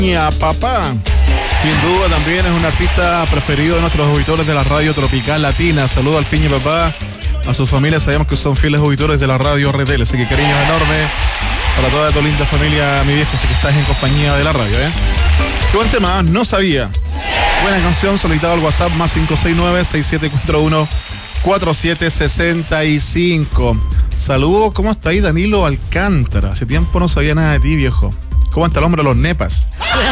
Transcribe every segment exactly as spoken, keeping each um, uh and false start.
Papá. Sin duda también es un artista preferido de nuestros auditores de la radio Tropical Latina. Saludo al Fiña Papá, a su familia, sabemos que son fieles auditores de la radio R T L, así que cariños enormes para toda tu linda familia, mi viejo, así que estás en compañía de la radio, ¿eh? Qué buen tema, no sabía. Buena canción, solicitado al WhatsApp más cinco seis nueve, seis siete cuatro uno, cuatro siete seis cinco. Saludos, ¿cómo está ahí Danilo Alcántara? Hace tiempo no sabía nada de ti, viejo. ¿Cómo está el hombre de los nepas?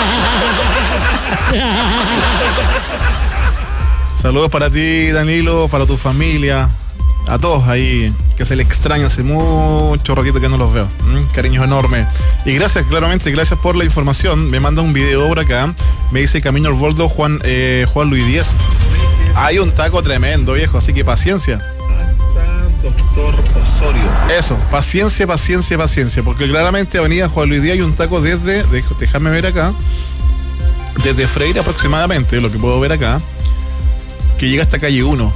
Saludos para ti, Danilo, para tu familia, a todos ahí, que se le extraña hace mucho ratito que no los veo. ¿Mm? Cariños enormes. Y gracias, claramente, gracias por la información. Me manda un video por acá, me dice Camino al Boldo, Juan, eh, Juan Luis Díaz. Hay un taco tremendo, viejo, así que paciencia. Doctor Osorio. Eso, paciencia, paciencia, paciencia, porque claramente Avenida Juan Luis Díaz hay un taco desde, déjame ver acá, desde Freire aproximadamente, lo que puedo ver acá, que llega hasta calle uno.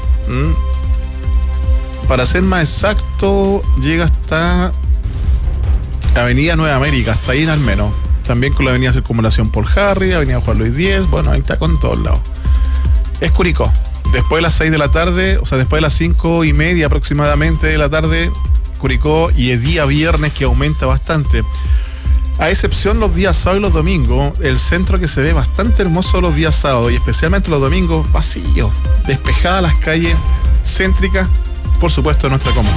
¿Mm? Para ser más exacto, llega hasta Avenida Nueva América, hasta ahí al menos. También con la Avenida Circunvalación por Harry, Avenida Juan Luis Díaz, bueno, ahí está con todos lados. Es Curicó. Después de las seis de la tarde, o sea, después de las cinco y media aproximadamente de la tarde, Curicó, y el día viernes que aumenta bastante. A excepción los días sábados y los domingos, el centro que se ve bastante hermoso los días sábados y especialmente los domingos, vacío, despejadas las calles céntricas, por supuesto, de nuestra comuna.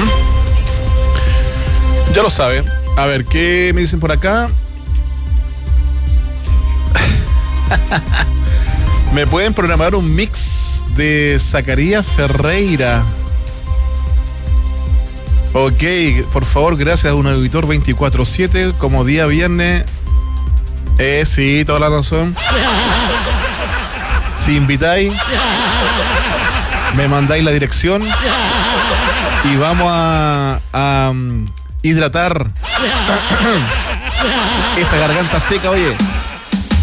¿Mm? Ya lo sabe. A ver, ¿qué me dicen por acá? ¿Me pueden programar un mix de Zacarías Ferreira? Ok, por favor, gracias a un auditor veinticuatro siete, como día viernes. Eh, sí, toda la razón. Si invitáis, me mandáis la dirección y vamos a, a um, hidratar esa garganta seca, oye.